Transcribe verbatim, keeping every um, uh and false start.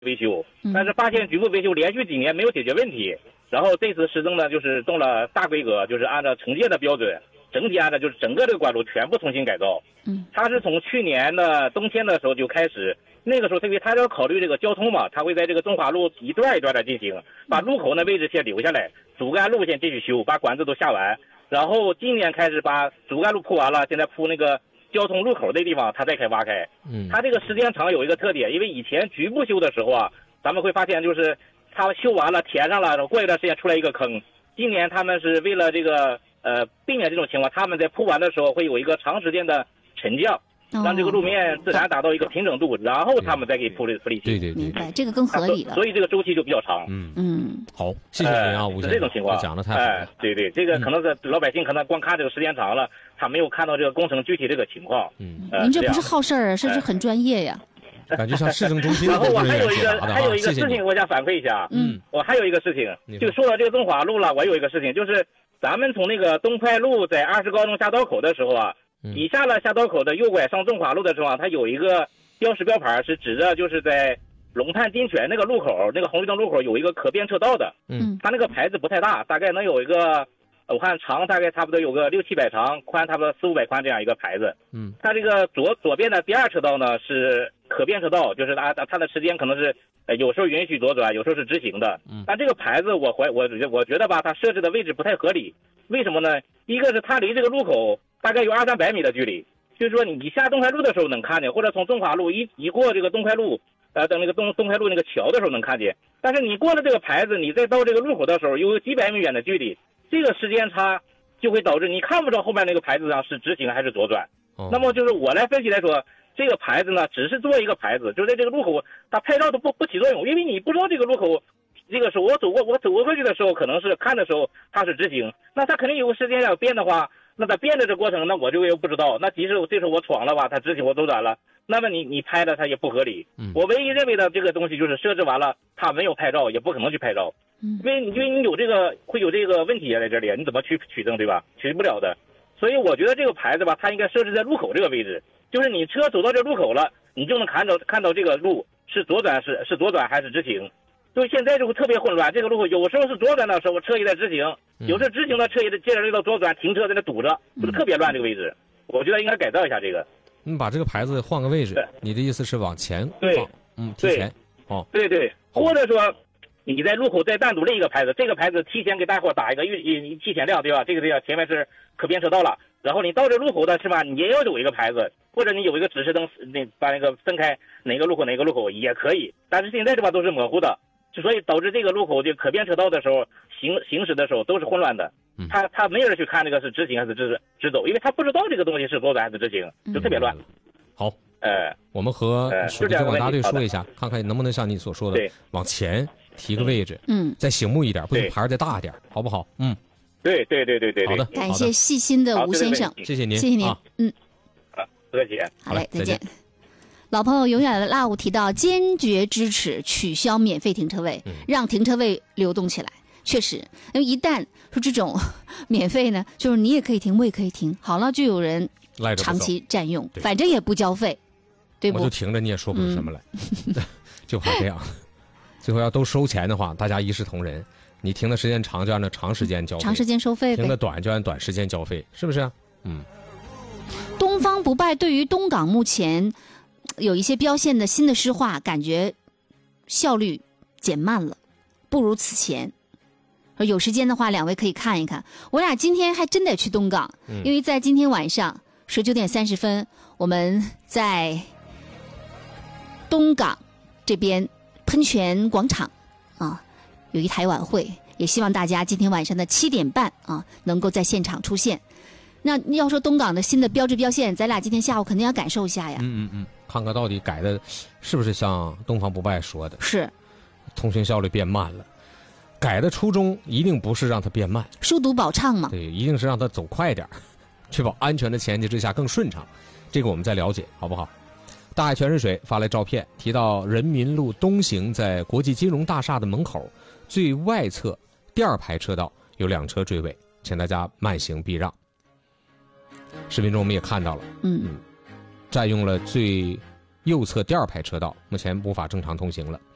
维修，但是发现局部维修连续几年没有解决问题，然后这次施政呢就是动了大规格，就是按照惩戒的标准，整体按照就是整个这个管路全部重新改造。 嗯， 它是从去年的冬天的时候就开始，那个时候因为它要考虑这个交通嘛，它会在这个中华路一段一段的进行，把路口的位置先留下来，主干路线继续修，把管子都下完，然后今年开始把主干路铺完了，现在铺那个交通路口的地方它再开挖开。 嗯， 它这个时间长有一个特点，因为以前局部修的时候啊，咱们会发现就是它修完了填上了，然后过一段时间出来一个坑。今年他们是为了这个呃避免这种情况，他们在铺完的时候会有一个长时间的沉降，让这个路面自然达到一个平整度，然后他们再给铺这铺力。 对对对， 明白，这个更合理了。 所以这个周期就比较长。 嗯嗯， 好，谢谢您啊，吴先生， 是这种情况， 讲的太好了。 哎，对对，这个可能是老百姓可能光看这个时间长了，他没有看到这个工程具体这个情况。 嗯， 您这不是好事儿啊，甚至很专业呀。 感觉像市政中心的然后我工作人还有一个员解答的啊， 还有一个谢谢你。 事情，我想反馈一下。 嗯， 我还有一个事情，就说到这个中华路了，我有一个事情，就是咱们从那个东快路在二十高中下道口的时候啊， 嗯你下了下道口的右拐上中华路的时候啊，它有一个标识标牌是指着就是在龙潭金泉那个路口，那个红绿灯路口有一个可变车道的。 嗯， 它那个牌子不太大，大概能有一个。我看长大概差不多有个六七百长，宽差不多四五百宽这样一个牌子。 嗯， 它这个左左边的第二车道呢是可变车道，就是它它的时间可能是呃有时候允许左转，有时候是直行的。 嗯， 但这个牌子我怀我我觉得吧，它设置的位置不太合理。为什么呢？一个是它离这个路口大概有二三百米的距离，就是说你下东快路的时候能看见，或者从中华路一一过这个东快路，呃，等那个东东快路那个桥的时候能看见。但是你过了这个牌子，你再到这个路口的时候，有几百米远的距离。这个时间差就会导致你看不着后面那个牌子上是直行还是左转。 哦、 那么就是我来分析来说，这个牌子呢只是做一个牌子，就在这个路口它拍照都不不起作用，因为你不知道这个路口这个时候我走过我走过去的时候可能是看的时候它是直行，那它肯定有个时间要变的话，那它变的这过程那我就又不知道，那即使这时候我闯了吧，它直行我左转了，那么你你拍的它也不合理。 嗯， 我唯一认为的这个东西就是设置完了它没有拍照，也不可能去拍照。 嗯， 因为因为你有这个会有这个问题在这里，你怎么去取证，对吧？取不了的。所以我觉得这个牌子吧，它应该设置在路口这个位置，就是你车走到这路口了，你就能看到看到这个路是左转是是左转还是直行。就现在就会特别混乱，这个路口有时候是左转的时候车也在直行，有时候直行的车也得接着这个左转停车在那堵着，就是特别乱这个位置。我觉得应该改造一下这个。 你把这个牌子换个位置，你的意思是往前对放？嗯，提前。哦， 对对，或者说。你在路口再单独另一个牌子，这个牌子提前给大伙打一个预提前量，对吧？这个叫前面是可变车道了，然后你到这路口的是吧？你也要有一个牌子，或者你有一个指示灯，那把那个分开哪个路口哪个路口也可以。但是现在这吧都是模糊的，所以导致这个路口这可变车道的时候行行驶的时候都是混乱的。他他没有人去看这个是直行还是直直走，因为他不知道这个东西是左转还是直行，就特别乱。 嗯、好， 呃， 我们和水利广大队说一下，看看能不能像你所说的往前。提个位置， 嗯， 再醒目一点，不行牌再大一点，好不好？嗯， 对对对对对， 好的， 感谢细心的吴先生， 谢谢您， 谢谢您， 啊、 嗯， 好，不客气， 好嘞，再见。 再见老朋友永远的 love 提到，坚决支持取消免费停车位， 嗯、 让停车位流动起来。确实，因为一旦说这种免费呢，就是你也可以停，我也可以停，好了，就有人长期占用，反正也不交费，对不？ 我就停着，你也说不出什么来，嗯、就怕这样。最后要都收钱的话，大家一视同仁。你停的时间长，就按照长时间交费； 长时间收费； 停的短，就按短时间交费，是不是？嗯。 东方不败对于东港目前有一些标线的新的施划，感觉效率减慢了，不如此前。有时间的话，两位可以看一看。我俩今天还真得去东港， 嗯、 因为在今天晚上十九点三十分，我们在东港这边。喷泉广场啊，有一台晚会，也希望大家今天晚上的七点半啊，能够在现场出现。那要说东港的新的标志标线，咱俩今天下午肯定要感受一下呀。 嗯嗯嗯，看看到底改的是不是像东方不败说的， 是通行效率变慢了。改的初衷一定不是让它变慢， 疏堵保畅嘛。 对，一定是让它走快点，确保安全的前提之下更顺畅。这个我们再了解，好不好？大海全是水发来照片，提到人民路东行在国际金融大厦的门口最外侧第二排车道有两车追尾，请大家慢行避让。视频中我们也看到了， 嗯， 占用了最右侧第二排车道，目前无法正常通行了。